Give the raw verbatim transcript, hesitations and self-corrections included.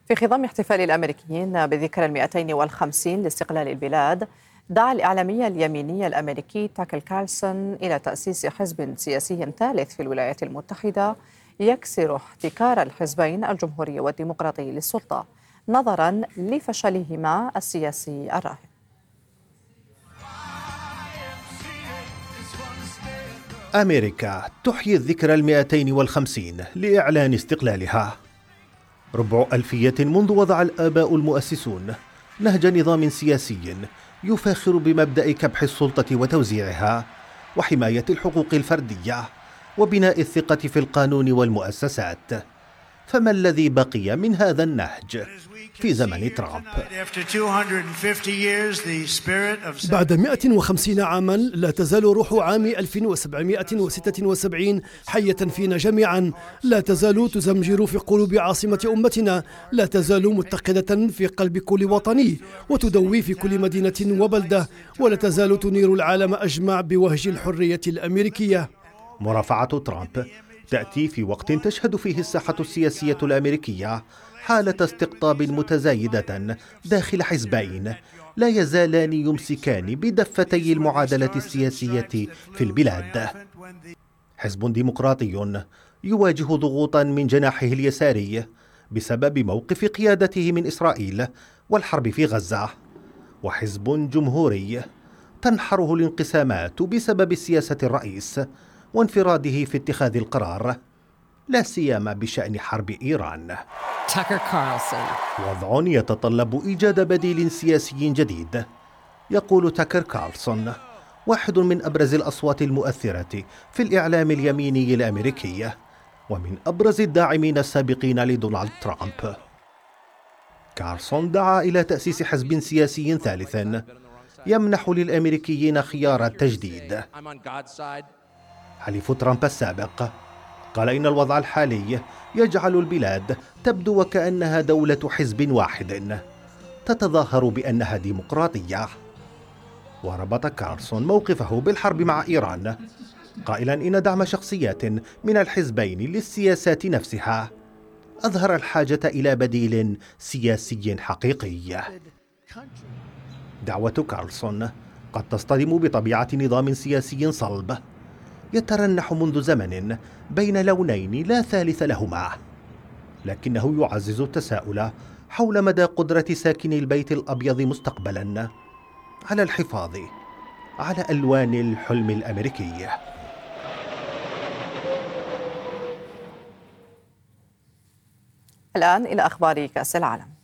في خضم احتفال الأمريكيين بذكرى المئتين والخمسين لاستقلال البلاد، دعا الإعلامي اليميني الأمريكي تاكر كارلسون إلى تأسيس حزب سياسي ثالث في الولايات المتحدة يكسر احتكار الحزبين الجمهوري والديمقراطي للسلطة نظراً لفشلهما السياسي الراهن. أمريكا تحيي الذكرى المئتين والخمسين لإعلان استقلالها. ربع ألفية منذ وضع الآباء المؤسسون نهج نظام سياسي يفاخر بمبدأ كبح السلطة وتوزيعها وحماية الحقوق الفردية وبناء الثقة في القانون والمؤسسات. فما الذي بقي من هذا النهج في زمن ترامب؟ بعد مئة وخمسين عاما لا تزال روح عام ألف وسبعمئة وستة وسبعين حية فينا جميعا، لا تزال تزمجر في قلوب عاصمة أمتنا، لا تزال متقدة في قلب كل وطني وتدوي في كل مدينة وبلدة، ولا تزال تنير العالم أجمع بوهج الحرية الأمريكية. مرافعة ترامب تأتي في وقت تشهد فيه الساحة السياسية الأمريكية حالة استقطاب متزايدة داخل حزبين لا يزالان يمسكان بدفتي المعادلة السياسية في البلاد. حزب ديمقراطي يواجه ضغوطا من جناحه اليساري بسبب موقف قيادته من إسرائيل والحرب في غزة، وحزب جمهوري تنحره الانقسامات بسبب سياسة الرئيس وانفراده في اتخاذ القرار، لا سيما بشأن حرب إيران. تاكر كارلسون. وضع يتطلب إيجاد بديل سياسي جديد. يقول تاكر كارلسون واحد من أبرز الأصوات المؤثرة في الإعلام اليميني الأمريكي ومن أبرز الداعمين السابقين لدونالد ترامب. كارلسون دعا إلى تأسيس حزب سياسي ثالث يمنح للأمريكيين خيار التجديد. حليف ترامب السابق قال إن الوضع الحالي يجعل البلاد تبدو وكأنها دولة حزب واحد تتظاهر بأنها ديمقراطية. وربط كارلسون موقفه بالحرب مع إيران قائلا إن دعم شخصيات من الحزبين للسياسات نفسها أظهر الحاجة إلى بديل سياسي حقيقي. دعوة كارلسون قد تصطدم بطبيعة نظام سياسي صلب يترنح منذ زمن بين لونين لا ثالث لهما، لكنه يعزز التساؤل حول مدى قدرة ساكني البيت الأبيض مستقبلا على الحفاظ على ألوان الحلم الأمريكي. الآن إلى أخبار كأس العالم.